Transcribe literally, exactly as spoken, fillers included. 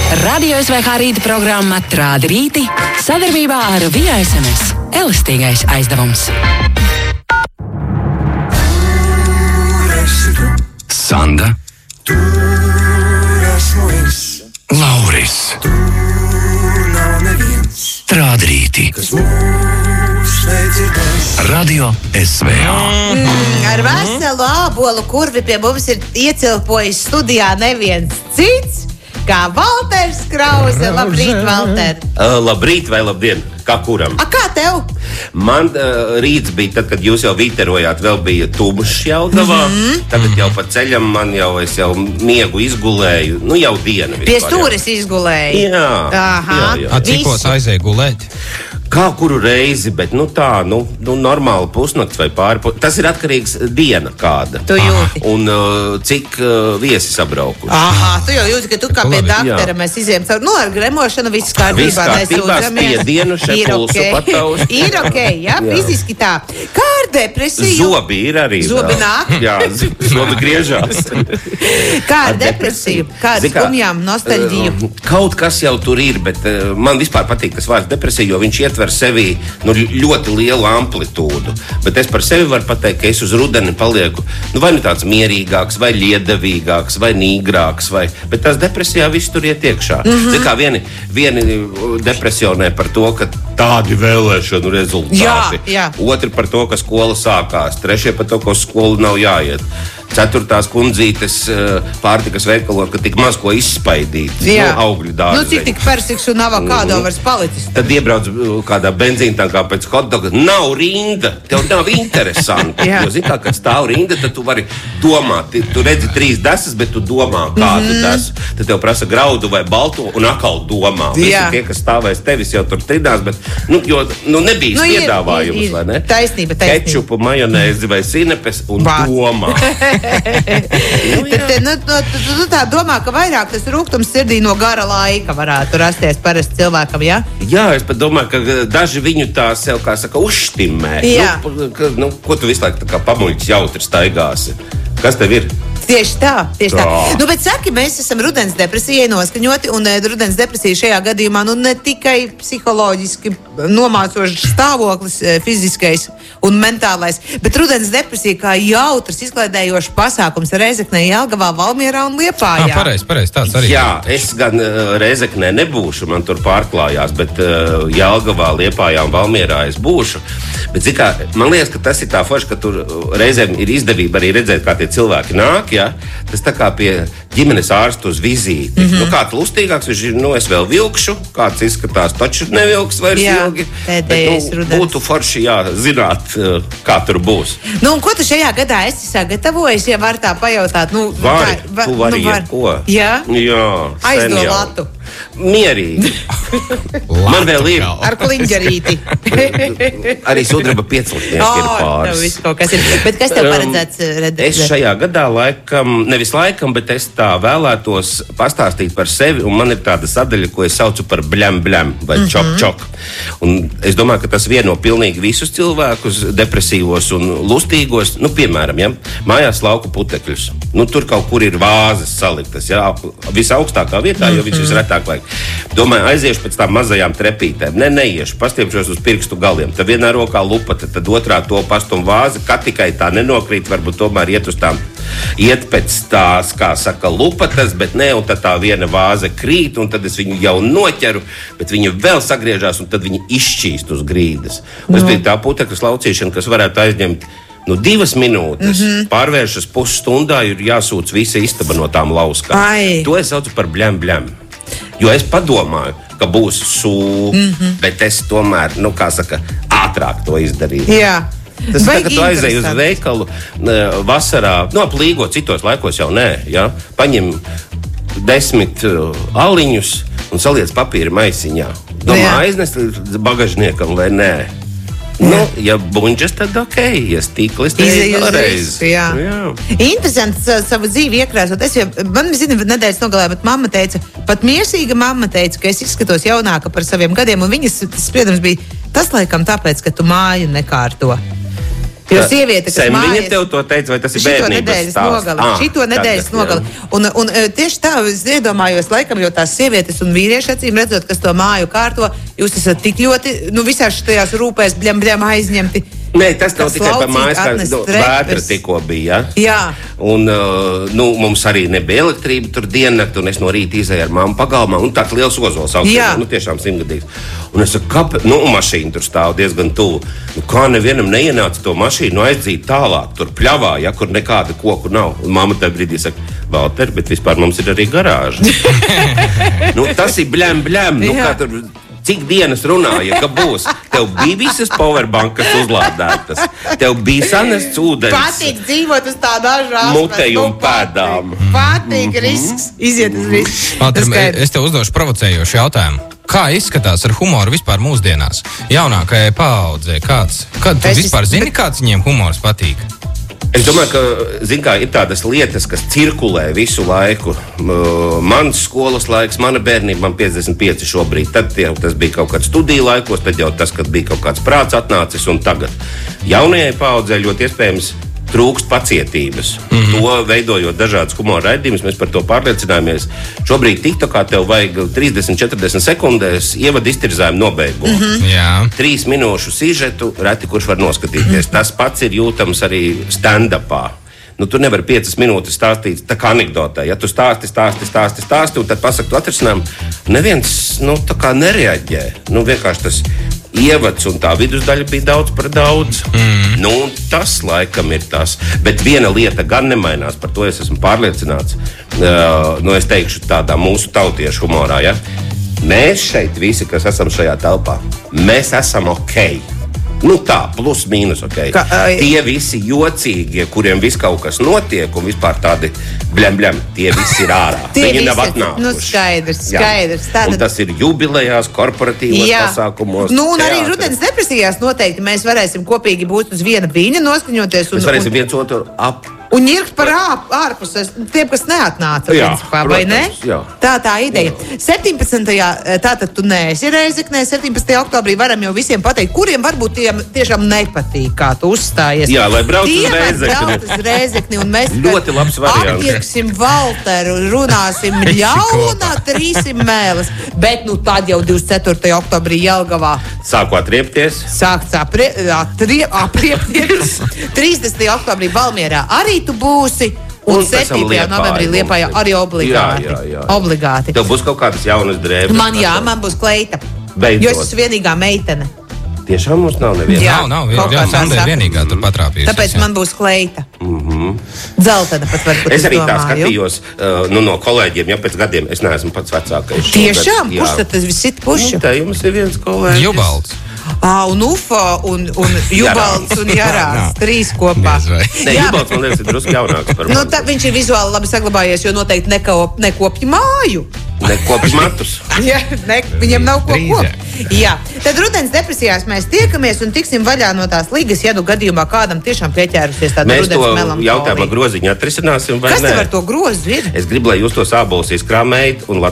Radio S V H rīta programma Trādi rīti sadarbībā ar Via S M S. Elastīgais aizdevums. Sanda. Lauris. Trādi rīti. Radio S V A. Mm, ar veselu ābolu kurvi pie mums ir iecilpojis studijā neviens cits kā Valters Krause. Labrīt, Valter! Uh, labrīt vai labdien, kā kuram? A, kā tev? Man uh, rīts bija tad, kad jūs jau vīterojāt, vēl bija tumšs Jelgavā. Mm-hmm. Tagad jau pa ceļam man jau, es jau miegu izgulēju, nu jau diena vispār. Pie stūres izgulēju? Jā. Aha. Jā, jā. A, cikos aizēja gulēt? Kā kuru reizi, bet nu tā, nu, nu normāli pusnakts vai pāri. pu- Tas ir atkarīgs diena kāda. Tu jūti? Un uh, cik uh, viesi sabraukuši. Aha, tu jau jūti, ka tu kā pie Labi, doktora jā. mēs izējām caur, nu ar gremošanu viss kārtībā. Viss kārtībā, nesūdzamies. spiedienu, še Ir pulsu ok. pataužu. Ir ok, jā, Jā. fiziski tā. Kā ar depresiju? Zobi ir arī. Zobi vēl. nāk? Jā, z- zobi griežās. Kā ar Ar depresiju? Kā ar Zini kā, skumjām, nostalģiju? uh, Kaut kas jau tur ir, bet uh, man vispār patīk tas vārds depresija, jo viņš ietver sevī nu, ļoti lielu amplitūdu. Bet es par sevi varu pateikt, ka es uz rudeni palieku nu, vai nu tāds mierīgāks, vai liedavīgāks, vai nīgrāks. Vai, bet tās depresijā viss tur iet iekšā. Mm-hmm. Zini kā vieni, vieni depresionē par to, ka tādi vēlēšanu rezultāti. Jā, jā. Otri par to, ka skola sākās. Trešie par to, ka uz skolu nav jāiet. Ceturtās kundzītes uh, pārtikas veikalo, ka tik maz ko izspaidīt. Jā. Nu, augļu dārzeņu. Nu, cik tik persiks un avokādo Mhm. vairs palicis? Tad iebrauc uh, kādā benzīntankā pēc hotdoga. Nav rinda. Tev nav interesanti. Jā. Jo, zini, kā, kad stāv rinda, tad tu vari domāt. Ti- Tu redzi trīs desas, bet tu domā, kādu mm-hmm. desu. Tad tev prasa graudu vai balto un atkal domā. Visi Jā. tie, kas stāvēs tevis, jau tur trinās, bet nu, jo, nu, nebija Nu, nu, ir, piedāvājums, ir, ir. vai ne? Taisnība, taisnība. Kečupu, majonēzi vai sinepes un Bāc. domā. Tad, te, nu, tu, tu, tu tā domā, ka vairāk tas rūgtums sirdī no gara laika varētu rasties parasti cilvēkam, jā? Jā, es pat domāju, ka daži viņu tā sev, kā saka, uzštimē. Jā. Nu, ka, nu, ko tu visu laiku tā kā pamuļķis jautri staigāsi? Kas tev ir? Tieši tā, tieši tā. Tā. Nu, bet saki, mēs esam rudens depresijai noskaņoti, un eh, rudens depresija šajā gadījumā nu, ne tikai psiholoģiski nomācošs stāvoklis, eh, fiziskais un mentālais, bet rudens depresija kā jautrs, izklaidējošs pasākums Reizeknē, Jelgavā, Valmierā un Liepājā. Jā, pareizi, pareizi, tāds arī. Jā, es gan uh, Reizeknē nebūšu, man tur pārklājās, bet uh, Jelgavā, Liepājā un Valmierā es būšu. Bet, zin kā, man liekas, ka tas ir tā forši, ka tur uh, reizēm ir izdevība arī redzēt, kā tie cilvēki nāk. Ja? Tas tā kā pie ģimenes ārsta uz vizīti. Mm-hmm. Nu, kāds lustīgāks, viņš ir, nu, es vēl vilkšu, kāds izskatās, taču nevilks vairs Jā, ilgi. pēdējais Bet, nu, rudens. būtu forši, jā, zināt, uh, kā tur būs. Nu, un ko tu šajā gadā esi sagatavojis, ja var tā pajautāt? Nu, Vari, tā, va- tu vari nu, var. jebko. Jā? Jā, sen Aizdo jau. latu. Mierīgi. Man vēl ir. Ar kliņģerīti. Arī sudraba pieclitnieki Oh, ir pāris. tev viss kaut kas ir. Bet kas tev Um, paredzēts Es redzēt? šajā gadā laikam, nevis laikam, bet es tā vēlētos pastāstīt par sevi, un man ir tāda sadaļa, ko es saucu par bļam, bļam, vai Mhm. čok, čok. Un es domāju, ka tas vieno pilnīgi visus cilvēkus, depresīvos un lustīgos, nu, piemēram, ja, mājās lauku putekļus. Nu, tur kaut kur ir vāzes saliktas, ja, visaugstākā vietā, jo viņš visretāk vajag. Domāju, aiziešu pēc tām mazajām trepītēm. Ne, neiešu, pastiepšos uz pirkstu galiem. Tad vienā rokā lupata, tad otrā to pastumu vāzi, ka tikai tā nenokrīt, varbūt tomēr iet uz tām, iet pēc tās, kā saka, lupatas, bet ne, un tad tā viena vāze krīt, un tad es viņu jau noķeru, bet viņa vēl sagriežās, un tad viņa izšķīst uz grīdas. Tas bija tā putekļu laucīšana, kas varētu aizņemt nu, divas minūtes, mm-hmm. pārvēršas pusstundā, ir jāsūc visa istaba no tām lauskām. Ai. To es saucu par bļam, bļam. Jo es padomāju, ka būs sūds, mm-hmm. bet es tomēr, nu, kā saka, ātrāk to izdarīju. Jā. Tas tā, Baigi ka tu aizej uz interesanti. veikalu uh, vasarā, no plīgo, citos laikos jau nē, ja? Paņem desmit uh, aliņus un saliec papīra maisiņā. Domā, Jā. aiznest līdz bagažniekam vai nē? Nu, ja buņģis, tad ok, ja stīklis, tad Izej uz vēlreiz. risku, jā. Jā. Interesanti sa- savu dzīvi iekrāsot. Es jau, man zina, nedēļas nogalē, bet mamma teica, pat miesīga mamma teica, ka es izskatos jaunāka par saviem gadiem, un viņas spriedums bija tas laikam tāpēc, ka tu māju nekārto. Jo sieviete, kas Sen viņa mājas... tev to teica, vai tas ir Šito bērnības nedēļas stāsts? nogali. Ah, Šito nedēļas tagad, nogali. jā. Un, un e, tieši tā, es iedomājos, laikam, jo tās sievietes un vīrieši acīm redzot, kas to māju kārto, jūs esat tik ļoti, nu, visās šajās rūpēs bļam, bļam aizņemti. Nē, tas nav Kas tikai par laucīt mājas, kā atnest nu, trepes. vētra tikko bija. Ja? Jā. Un, uh, nu, mums arī nebija elektrība tur diennakti, un es no rīta izēju ar mammu pagalmā, un tāds liels ozols Jā. augstā, nu, tiešām simtgadīgs. Un es saku, kāpēc, nu, mašīna tur stāv diezgan tuvu. Nu, kā nevienam neienāca to mašīnu aizdzīt tālāk, tur pļavā, ja, kur nekāda koku nav. Un mamma tajā brīdī saka, Valter, bet vispār mums ir arī garāža. Nu, tas ir bļem, bļem, nu, Jā. kā tur... Cik dienas runāja, ka būs? Tev bija visas powerbankas uzlādētas, tev bija sanests ūdens. Patīk dzīvot uz tādu dažādu Mutei un pēdām. Patīk risks, iziet uz risku. Valter, es tev uzdošu provocējošu jautājumu. Kā izskatās ar humoru vispār mūsdienās? Jaunākajai paaudzē, kāds? Kad tu Es vispār vis- zini, kāds viņiem humors patīk? Es domāju, ka zin, kā, ir tādas lietas, kas cirkulē visu laiku. M- Mans skolas laiks, mana bērnība, man piecdesmit pieci šobrīd. Tad jau tas bija kaut kāds studiju laikos, tad jau tas, kad bija kaut kāds prāts atnācis. Un tagad jaunajai paaudzē ļoti iespējams trūkst pacietības. Mm-hmm. To veidojot dažādas humora raidījumus, mēs par to pārliecinājāmies. Šobrīd TikTokā tev vajag trīsdesmit četrdesmit sekundēs ievada iztirzājumu nobeigumu. Mm-hmm. Jā. Trīs minūšu sižetu, reti kurš var noskatīties. Tas pats ir jūtams arī stand-upā. Nu, tu nevari piecas minūtes stāstīt tā kā anekdotē. Ja tu stāsti, stāsti, stāsti, stāsti, un tad pasaki to atrisinājumu, neviens, nu, tā kā nereaģē. Nu, vienkārši tas ievads un tā vidusdaļa bija daudz par daudz. Mm. Nu, tas laikam ir tas. Bet viena lieta gan nemainās, par to es esmu pārliecināts. Uh, nu, es teikšu tādā mūsu tautiešu humorā, ja? Mēs šeit visi, kas esam šajā telpā, mēs esam ok. Nu tā, plus mīnus, ok. Ka, ai- Tie visi jocīgie, kuriem viss kaut kas notiek un vispār tādi bļem, bļem, tie visi ir ārā. Tie Viņi nav visi- atnākuši. nu, skaidrs, Jā. skaidrs. Tātad- Un tas ir jubilejās, korporatīvos pasākumos. Nu, un arī teātri. rudens depresijās noteikti mēs varēsim kopīgi būt uz viena vīņa noskaņoties. Un, Mēs varēsim un, viens otru ap. un ņirkt par āp, ārpus tiem, kas neatnāca. Jā, principā, vai ne? protams, jā. Tā tā ideja. septiņpadsmitajā Tātad tu neesi reizeknē, septiņpadsmitajā oktobrī varam jau visiem pateikt, kuriem varbūt tiem tiešām nepatīk, kā tu uzstājies. Jā, lai brauc uz Tiem var Rēzekni. braukt uz Rēzekni, un mēs Ļoti labs variants. apķerksim Valteru, runāsim ļauna, trīsim mēles. Bet nu tad jau divdesmit ceturtajā oktobrī Jelgavā Sāku atriepties. sākts aprie, atrie, apriepties. trīsdesmitajā oktobrī Valmierā arī tu būsi. Un Un pēc tam septītajā Liepāja novembrī mums Liepājā ir. arī obligāti. Jā, jā, jā. Obligāti. Tev būs kaut kādas jaunas drēbes. Man jā, man būs kleita. Beidzot. Jo es esmu vienīgā meitene. Tiešām mums nav neviena. Jā, Nav, nav, kaut jā, kā tā Sandra ir saka. vienīgā tur patrāpījusies. Tāpēc jā. man būs kleita. Mhm. Dzeltena pat varbūt. Es arī tā domāju. skatījos uh, nu, no kolēģiem, jau pēc gadiem. Es neesmu pats vecākais. Tiešām? šogad, Kurš jā. tad tas viss ir pušu? Nu, tā jums ir viens kolēģis. Jubalds. Ah, un Ufa, un, un Jubalds, un Jarāns. Trīs kopā. Diez vai. Nē, Jā, Jubalds, man liekas, ir drusku jaunāks par Nu, mani. tā, viņš ir vizuāli labi saglabājies, jo noteikti nekop, nekopja māju. Nekopis matus. Ja, ne, viņam nav ko Drīz, kopt. Jā. Tad rudens depresijās mēs tiekamies un tiksim vaļā no tās līgas, ja nu gadījumā kādam tiešām pieķērusies tāda Mēs to rudens melancholija. jautājumu groziņā atrisināsim, vai Kas ne? tev ar to grozu ir? Es gribu, lai jūs to sābolus izkrāmējat un